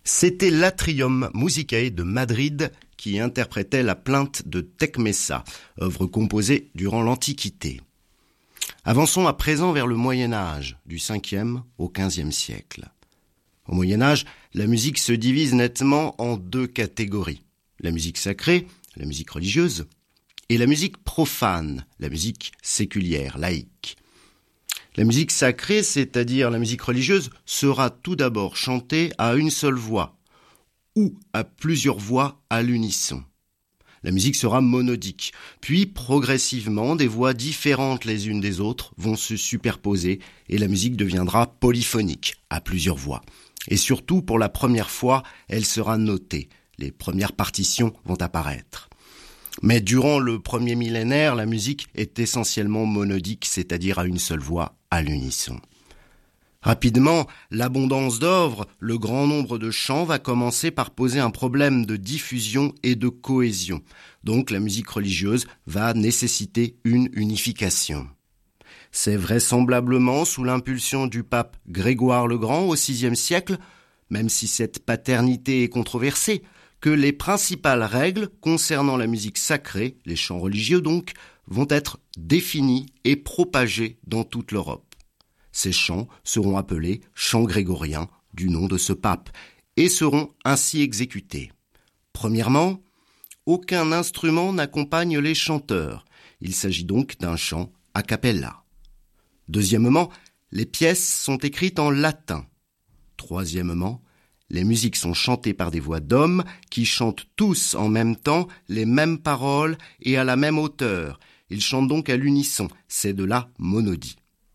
C'était l'Atrium Musicae de Madrid qui interprétait la plainte de Tecmessa, œuvre composée durant l'Antiquité. Avançons à présent vers le Moyen-Âge, du 5e au 15e siècle. Au Moyen-Âge, la musique se divise nettement en deux catégories. La musique sacrée, la musique religieuse, et la musique profane, la musique séculière, laïque. La musique sacrée, c'est-à-dire la musique religieuse, sera tout d'abord chantée à une seule voix, ou à plusieurs voix à l'unisson. La musique sera monodique, puis progressivement des voix différentes les unes des autres vont se superposer et la musique deviendra polyphonique, à plusieurs voix. Et surtout, pour la première fois, elle sera notée. Les premières partitions vont apparaître. Mais durant le premier millénaire, la musique est essentiellement monodique, c'est-à-dire à une seule voix, à l'unisson. Rapidement, l'abondance d'œuvres, le grand nombre de chants va commencer par poser un problème de diffusion et de cohésion. Donc la musique religieuse va nécessiter une unification. C'est vraisemblablement sous l'impulsion du pape Grégoire le Grand au VIe siècle, même si cette paternité est controversée, que les principales règles concernant la musique sacrée, les chants religieux donc, vont être définies et propagées dans toute l'Europe. Ces chants seront appelés chants grégoriens du nom de ce pape et seront ainsi exécutés. Premièrement, aucun instrument n'accompagne les chanteurs. Il s'agit donc d'un chant a cappella. Deuxièmement, les pièces sont écrites en latin. Troisièmement, les musiques sont chantées par des voix d'hommes qui chantent tous en même temps les mêmes paroles et à la même hauteur. Ils chantent donc à l'unisson, c'est de la monodie.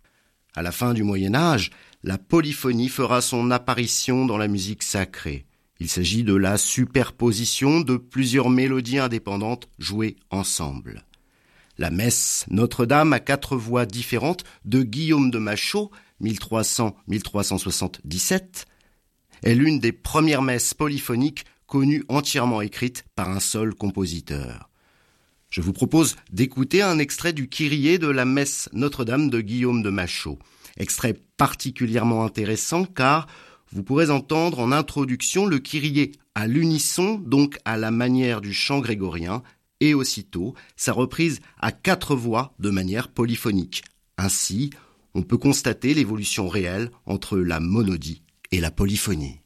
À la fin du Moyen-Âge, la polyphonie fera son apparition dans la musique sacrée. Il s'agit de la superposition de plusieurs mélodies indépendantes jouées ensemble. La messe Notre-Dame à 4 voix différentes de Guillaume de Machaut, 1300-1377, est l'une des premières messes polyphoniques connues entièrement écrites par un seul compositeur. Je vous propose d'écouter un extrait du Kyrie de la messe Notre-Dame de Guillaume de Machaut. Extrait particulièrement intéressant car vous pourrez entendre en introduction le Kyrie à l'unisson, donc à la manière du chant grégorien, et aussitôt sa reprise à 4 voix de manière polyphonique. Ainsi, on peut constater l'évolution réelle entre la monodie et la polyphonie.